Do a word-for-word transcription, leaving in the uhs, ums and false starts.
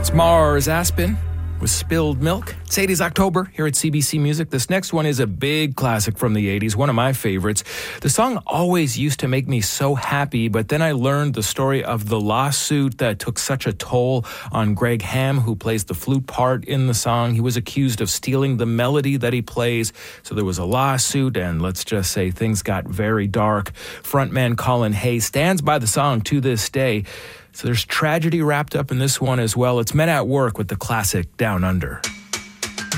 Mars Aspen with Spilled Milk. It's eighties October here at C B C Music. This next one is a big classic from the eighties, one of my favorites. The song always used to make me so happy, but then I learned the story of the lawsuit that took such a toll on Greg Ham, who plays the flute part in the song. He was accused of stealing the melody that he plays, so there was a lawsuit, and let's just say things got very dark. Frontman Colin Hay stands by the song to this day. So there's tragedy wrapped up in this one as well. It's Men at Work with the classic Down Under.